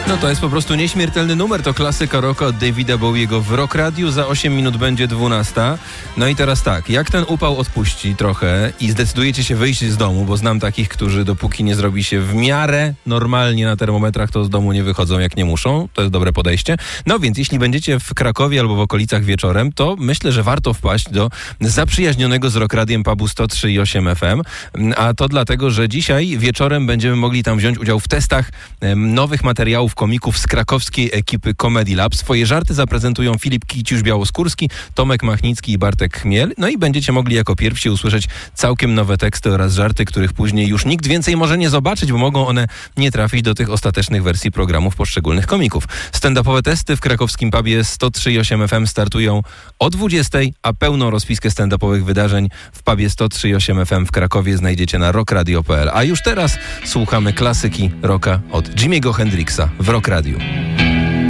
No to jest po prostu nieśmiertelny numer, to klasyka rocka od Davida Bowiego w Rock Radiu. Za 8 minut będzie 12. No i teraz tak, jak ten upał odpuści trochę i zdecydujecie się wyjść z domu, bo znam takich, którzy dopóki nie zrobi się w miarę normalnie na termometrach, to z domu nie wychodzą jak nie muszą. To jest dobre podejście. No więc jeśli będziecie w Krakowie albo w okolicach wieczorem, to myślę, że warto wpaść do zaprzyjaźnionego z Rock Radiem pubu 103,8 FM. A to dlatego, że dzisiaj wieczorem będziemy mogli tam wziąć udział w testach nowych materiałów komików z krakowskiej ekipy Comedy Lab. Swoje żarty zaprezentują Filip Kiciusz-Białoskórski, Tomek Machnicki i Bartek Chmiel. No i będziecie mogli jako pierwsi usłyszeć całkiem nowe teksty oraz żarty, których później już nikt więcej może nie zobaczyć, bo mogą one nie trafić do tych ostatecznych wersji programów poszczególnych komików. Stand-upowe testy w krakowskim pubie 103,8 FM startują o 20, a pełną rozpiskę stand-upowych wydarzeń w pubie 103,8 FM w Krakowie znajdziecie na rockradio.pl. A już teraz słuchamy klasyki rocka od Jimmy'ego Hendrixa w Rock Radiu.